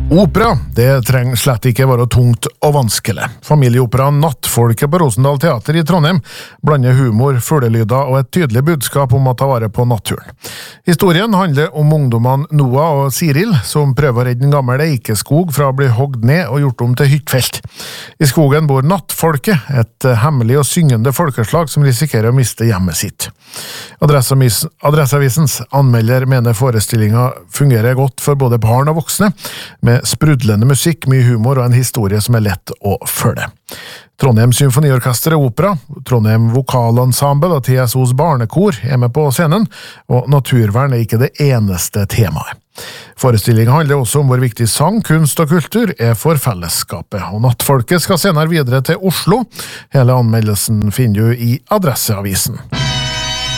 Opera, det trenger slett ikke være tungt og vanskelig. Familieoperaen Nattfolket på Rosendal Teater i Trondheim blander humor, fuglelyder og et tydelig budskap om å ta vare på naturen. Historien handler om ungdommene Noah og Cyril, som prøver å redde en gammel eikeskog fra å bli hogd ned og gjort om til hyttfelt. I skogen bor Nattfolket, et hemmelig og syngende folkeslag som risikerer å miste hjemmet sitt. Adresseavisens anmelder mener forestillingen fungerer godt for både barn og voksne, med sprudlende musikk, mye humor og en historie som er lett å følge. Trondheim Symfoniorkester og Opera, Trondheim Vokalensemble og TSOs barnekor er med på scenen, og naturvern er ikke det eneste temaet. Forestillingen handler også om hvor viktig sang, kunst og kultur er for fellesskapet, og Nattfolket skal senere videre til Oslo. Hele anmeldelsen finner du i Adresseavisen.